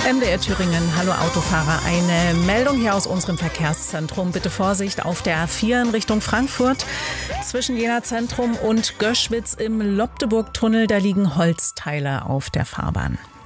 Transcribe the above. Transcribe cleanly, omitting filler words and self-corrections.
MDR Thüringen, hallo Autofahrer. Eine Meldung hier aus unserem Verkehrszentrum. Bitte Vorsicht auf der A4 in Richtung Frankfurt. Zwischen Jena Zentrum und Göschwitz im Lobdeburg-Tunnel, da liegen Holzteile auf der Fahrbahn.